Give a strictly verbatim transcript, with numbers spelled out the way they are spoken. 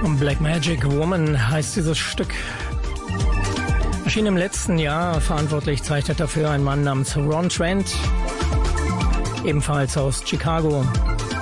Black Magic Woman heißt dieses Stück. Erschien im letzten Jahr, verantwortlich zeichnet dafür ein Mann namens Ron Trent, ebenfalls aus Chicago.